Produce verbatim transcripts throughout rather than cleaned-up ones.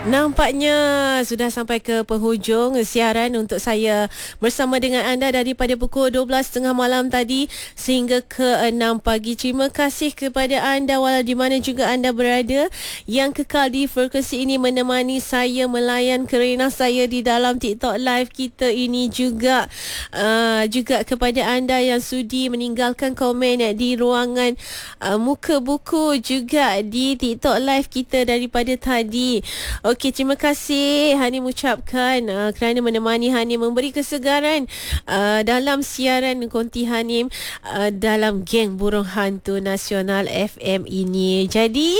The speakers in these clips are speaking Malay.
Nampaknya sudah sampai ke penghujung siaran untuk saya bersama dengan anda daripada pukul dua belas tiga puluh malam tadi sehingga ke enam pagi. Terima kasih kepada anda walau di mana juga anda berada yang kekal di frekuensi ini menemani saya melayan kerana saya di dalam TikTok live kita ini juga. Uh, juga kepada anda yang sudi meninggalkan komen di ruangan uh, muka buku juga di TikTok live kita daripada tadi. Okey, terima kasih Hanim ucapkan uh, kerana menemani Hanim, memberi kesegaran uh, dalam siaran Konti Hanim uh, dalam geng Burung Hantu Nasional F M ini. Jadi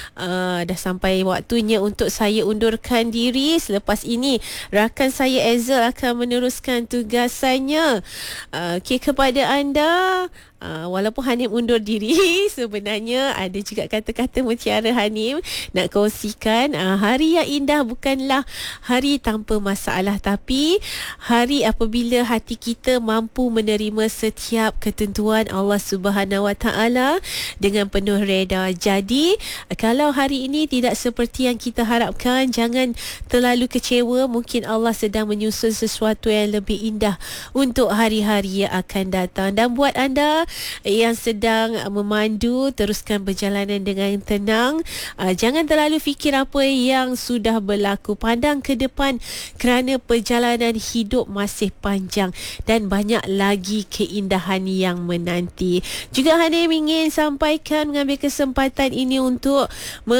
uh, dah sampai waktunya untuk saya undurkan diri. Selepas ini rakan saya Ezel akan meneruskan tugasannya. Uh, Okey, kepada anda, Uh, walaupun Hanim undur diri, sebenarnya ada juga kata-kata mutiara Hanim nak kongsikan. Uh, hari yang indah bukanlah hari tanpa masalah, tapi hari apabila hati kita mampu menerima setiap ketentuan Allah Subhanahu Wa Taala dengan penuh reda. Jadi kalau hari ini tidak seperti yang kita harapkan, jangan terlalu kecewa. Mungkin Allah sedang menyusun sesuatu yang lebih indah untuk hari-hari yang akan datang. Dan buat anda yang sedang memandu, teruskan perjalanan dengan tenang. Uh, jangan terlalu fikir apa yang sudah berlaku. Pandang ke depan kerana perjalanan hidup masih panjang dan banyak lagi keindahan yang menanti. Juga Hanim ingin sampaikan, mengambil kesempatan ini untuk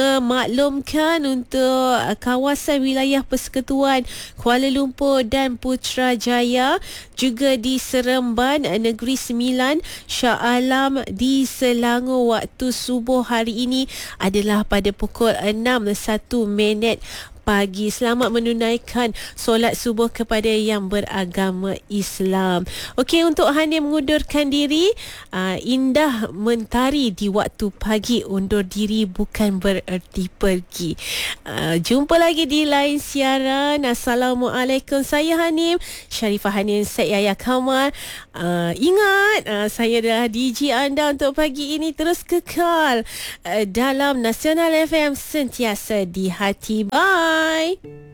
memaklumkan untuk kawasan wilayah Persekutuan Kuala Lumpur dan Putrajaya, juga di Seremban Negeri Sembilan, Shah Alam di Selangor, waktu subuh hari ini adalah pada pukul enam satu minit pagi. Selamat menunaikan solat subuh kepada yang beragama Islam. Okey, untuk Hanim mengundurkan diri, uh, indah mentari di waktu pagi. Undur diri bukan bererti pergi. Uh, jumpa lagi di lain siaran. Assalamualaikum. Saya Hanim Sharifah Hanim Syed Yahya Kamal. Uh, ingat, uh, saya adalah D J anda untuk pagi ini. Terus kekal uh, dalam Nasional F M, sentiasa di hati. Bye.